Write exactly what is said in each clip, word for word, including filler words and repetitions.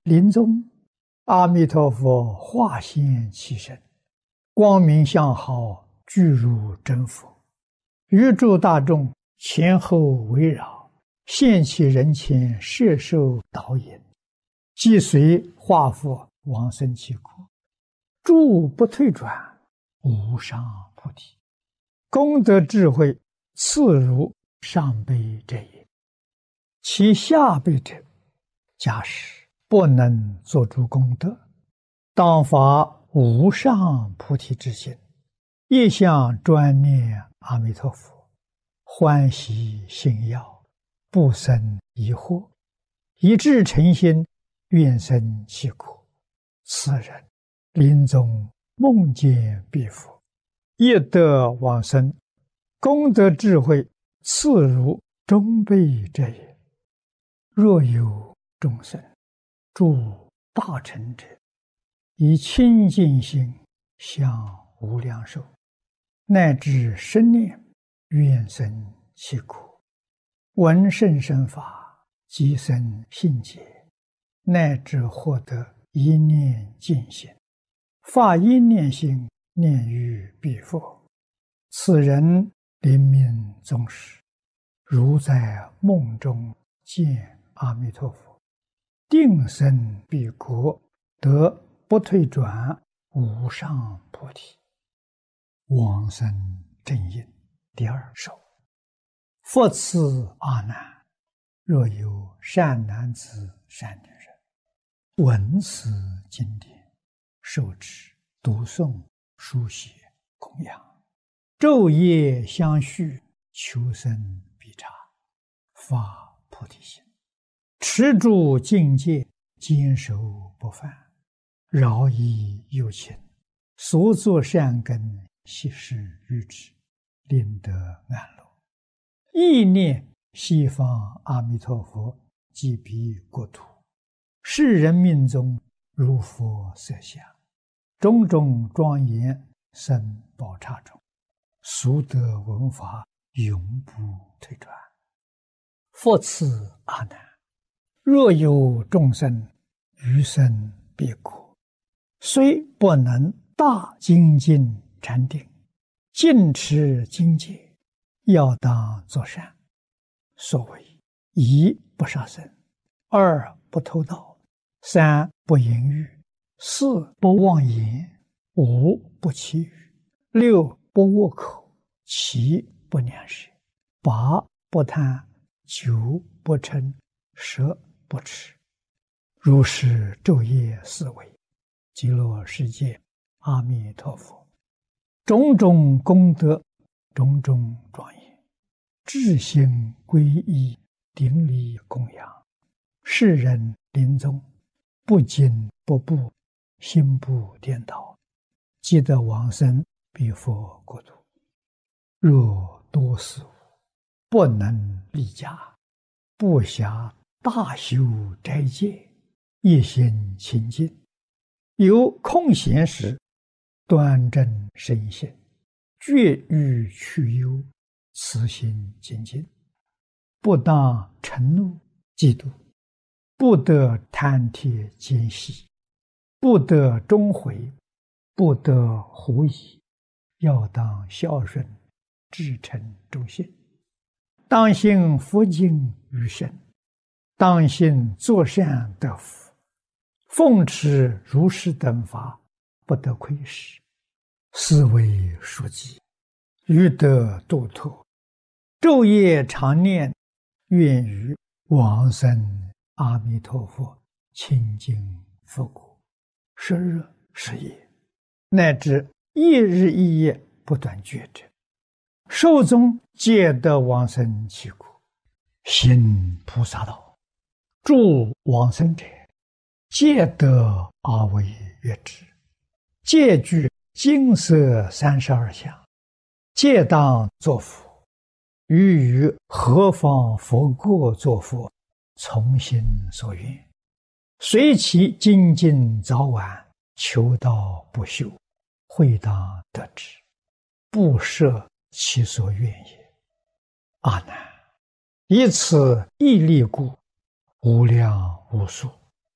临终，阿弥陀佛化现其身，光明相好，具如真佛，于诸大众前后围绕，现其人前，摄受导引，即随化佛往生其国，诸不退转，无上菩提。功德智慧次如上辈者也。其下辈者，假使不能做诸功德，当发无上菩提之心，一向专念阿弥陀佛，欢喜信要，不生疑惑，一致诚心，愿生其国。此人临终梦见彼佛，业得往生，功德智慧次如中辈者也。若有众生诸大成者，以清净心向无量寿，乃至生念愿生其国，闻甚深法，即生信解，乃至获得一念净心，发一念心，念于彼佛。此人临命终时，如在梦中见阿弥陀佛，定生彼国，得不退转无上菩提。往生正因第二首。复次阿难，若有善男子善女人，闻此经典，受持读诵书写供养，昼夜相续，求生必察，发菩提心，持住境界，坚守不犯，饶益有情，所作善根，悉施于之，令得安乐。意念西方阿弥陀佛即彼国土，世人命中如佛色相，种种庄严生宝刹中，俗得闻法，永不退转。复次阿难，若有众生余生彼国，虽不能大精进禅定，尽持经戒，要当作善。所谓一不杀生，二不偷盗，三不淫欲，四不妄言，五不绮语，六不恶口，七不两舌，八不贪，九不嗔，十不痴。如是昼夜思维，极乐世界阿弥陀佛，种种功德，种种庄严，至心皈依，顶礼供养，世人临终不惊不怖，心不颠倒，即得往生彼佛国土。若多事物，不能立家，不暇大修斋戒，一心清净，有空闲时，端正身心，绝欲去忧，慈心精进，不当嗔怒嫉妒，不得贪帖奸细，不得终悔，不得狐疑，要当孝顺，至诚忠信，当信佛经于身，当信作善得福，奉持如是等法，不得亏失，是为书记，欲得度脱，昼夜常念，愿于往生阿弥陀佛清净佛国，十日十夜，乃至一日一夜不断觉者，寿终皆得往生其国。行菩萨道，诸往生者，皆得阿惟越致，皆具金色三十二相，皆当作佛。于于何方佛国作佛，从心所愿，随其精进早晚，求道不休，会当得之，不设其所愿也。阿难，以此义力故，无量无数，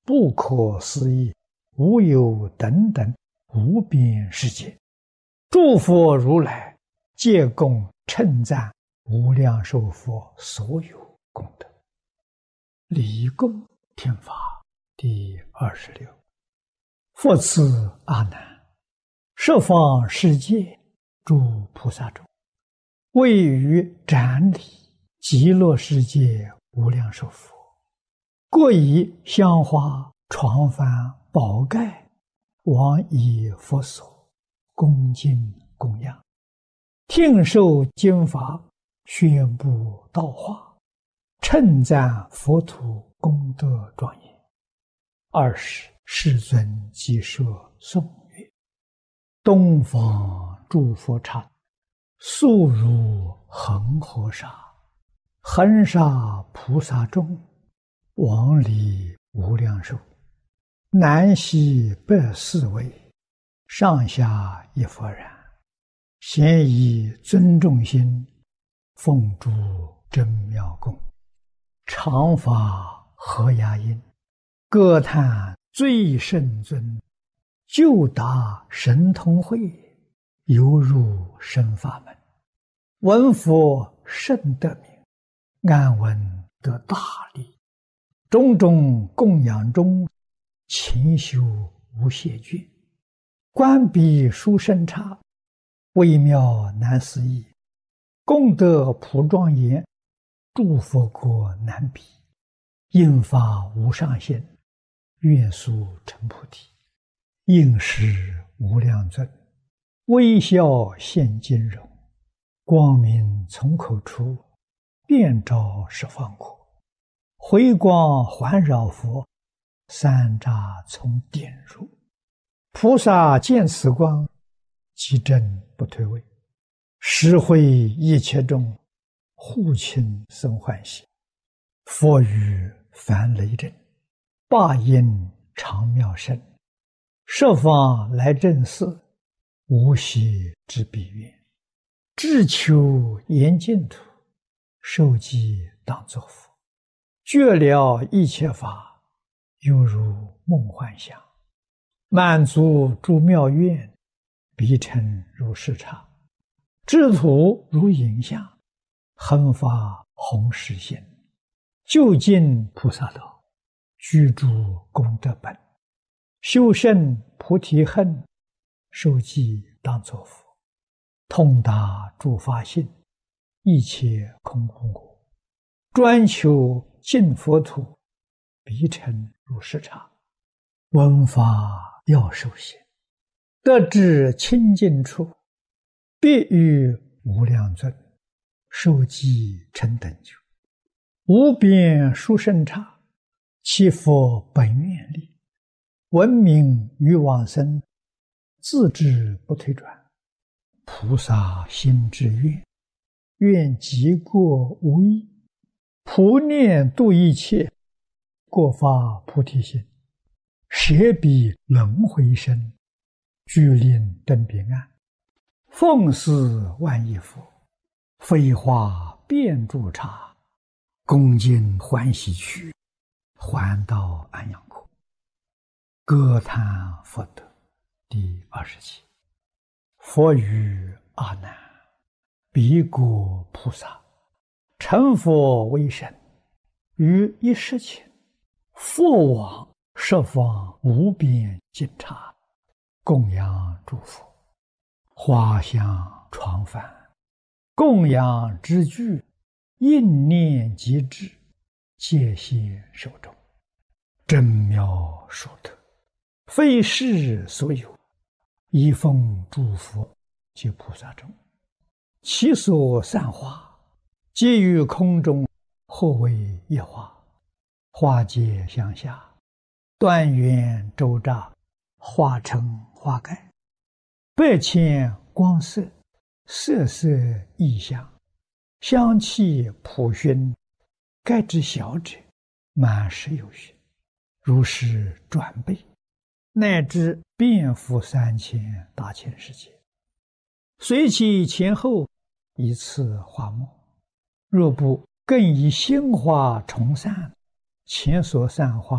不可思议、无有等等无边世界，诸佛如来皆共称赞无量寿佛所有功德。离供听法第二十六。复次阿难，十方世界诸菩萨中，位于展礼极乐世界无量寿佛，各以香花、床幡、宝盖往以佛所恭敬供养，听受经法，宣布道化，称赞佛土功德庄严。二十世尊即设颂曰：东方诸佛刹，速如恒河沙，恒沙菩萨众，往礼无量寿，南西北四围，上下一佛然，咸以尊重心，奉诸真妙供，常法和雅音，歌叹最胜尊，就达神通会，犹入深法门。闻佛甚得名，安闻得大利，种种供养中，勤修无懈倦。观彼殊胜刹，微妙难思议，功德普庄严，诸佛国难比，应发无上限，愿速成菩提。应时无量尊，微笑现金容，光明从口出，遍照十方国。回光环绕佛，三匝从点入。菩萨见此光，即正不退位，实会一切众，护亲生欢喜。佛语凡雷震，霸音常妙声，十方来正寺，无息之彼愿。志求严净土，受记当作佛。觉了一切法，犹如梦幻想。满足诸妙愿，彼尘如视刹。智土如影像，恒发弘誓心。究竟菩萨道，居住功德本。修胜菩提恨，受记当作佛。通达诸法性，一切空空果。专求净佛土，彼尘如视刹。闻法要受行，得至清净处，必与无量尊，受记成等觉。无边殊胜刹，其佛本愿力，闻名于往生，自知不退转。菩萨心之愿，愿极过无异，普念度一切，过发菩提心，舍彼轮回身，具令登彼岸。奉祀万亿佛，飞花遍诸刹，恭敬欢喜去，还到安养国。歌叹佛德第二十七。佛语阿难：彼国菩萨成佛为身，于一时前，复往十方无边尽刹，供养诸佛，花香床幡，供养之具，应念即至，皆现手中。真妙殊特，非世所有，一奉诸佛及菩萨众。其所散花，皆于空中，或为一花，花皆相下，端圆周匝，化成花盖。百千光色，色色异香，香气普熏，盖之小者，满十有余，如是转倍，乃至遍覆三千大千世界。随其前后，一次花末，若不更以新花重散，前所散花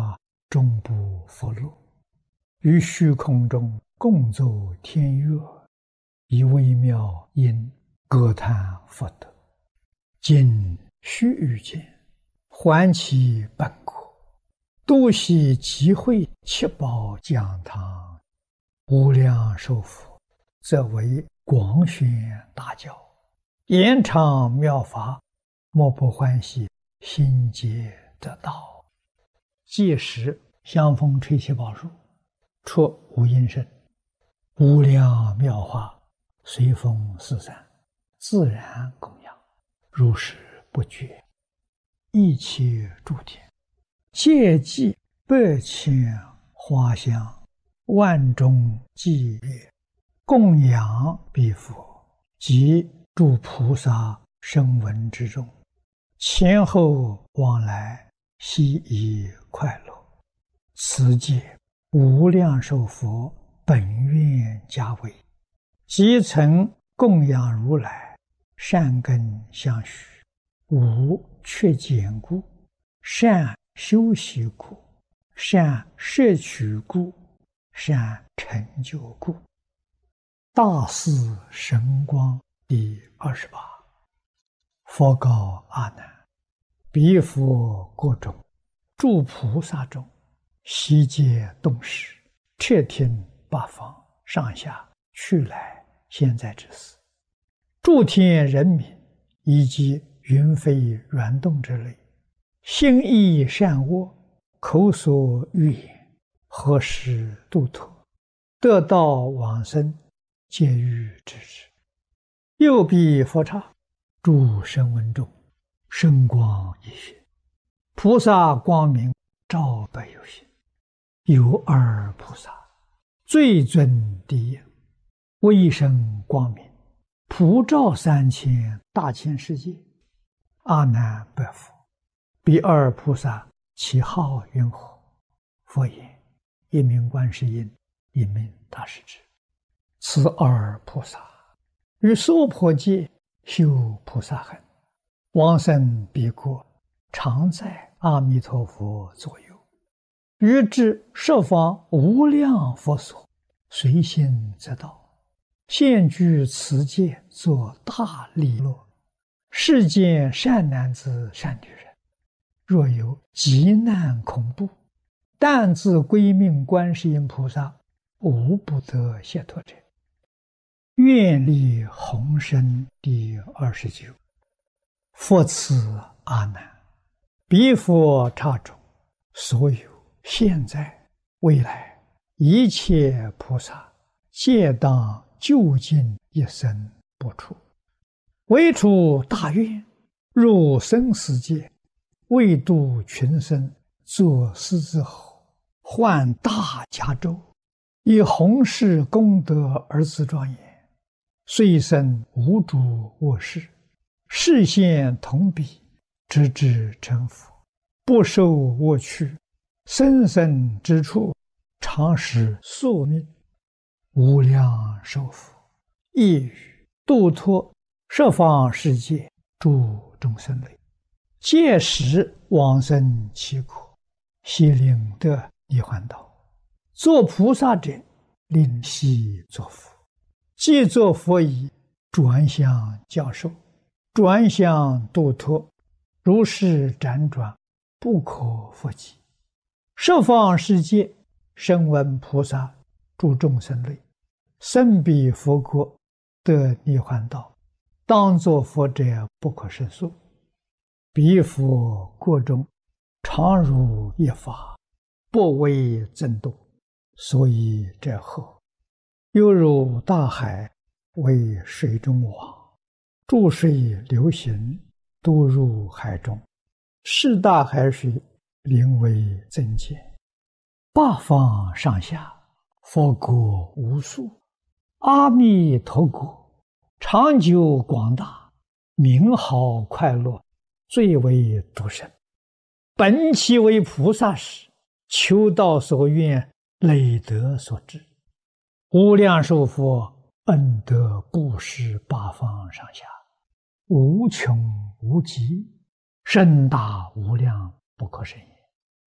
终不复落，于虚空中共奏天乐，以微妙音歌叹佛德。今须臾间，还其本国，多悉集会七宝讲堂，无量寿佛，则为广宣大教，延长妙法，莫不欢喜，心皆得道。届时香风吹起宝树，出无音声，无量妙法随风四散，自然供养，如是不绝。一切诸天皆祭百千花香，万众伎乐，供养彼佛及诸菩萨声闻之众，前后往来，悉以快乐。此界无量寿佛本愿家为，即曾供养如来，善根相续，无缺减故，善修习故，善摄取故，善成就故。大士神光第二十八。佛告阿难：彼佛国中，诸菩萨中，悉皆动识，彻听八方上下去来现在之事，诸天人民以及云飞软动之类，心意善恶，口所欲言，何时度脱，得道往生，皆欲知之。右彼佛刹，诸声闻众，声光一现，菩萨光明照百有心。有二菩萨，最尊第一，威声光明，普照三千大千世界。阿难白佛：彼二菩萨其号云何？佛言：一名观世音，一名大势至。此二菩萨于娑婆界修菩萨行，往生彼国，常在阿弥陀佛左右，于至十方无量佛所，随心则到，现居此界，作大利乐。世间善男子善女人，若有急难恐怖，但自归命观世音菩萨，无不得解脱者。愿力宏深第二十九。佛此阿难：彼佛刹中，所有现在未来一切菩萨，皆当究竟一生不出，唯出大愿，入生死界，为度群生，作狮子吼，唤大迦州，以弘誓功德而自庄严。虽生无诸恶事，示现同彼，直至成佛，不受恶趣，生生之处，常使宿命。无量寿佛亦语度脱十方世界诸众生类，届时往生其国，悉令得涅槃道。作菩萨者，令悉作佛。既作佛已，转向教授，转向度脱，如是辗转，不可复计。十方世界声闻菩萨诸众生类，生彼佛国，得涅槃道，当作佛者不可胜数。彼佛国中，常如一法，不为增度，所以者何？犹如大海为水中网，注水流行，都入海中，是大海水灵为增减。八方上下，佛国无数，阿弥陀国长久广大，名号快乐，最为独胜。本其为菩萨时，求道所愿，累德所致。无量寿佛恩德布施八方上下，无穷无极，深大无量，不可胜也。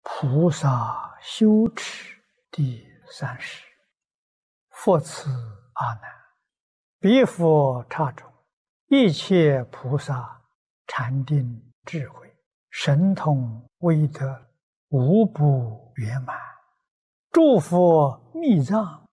菩萨修持第三十。佛此阿难，彼佛刹中，一切菩萨禅定智慧神通威德无不圆满，诸佛密藏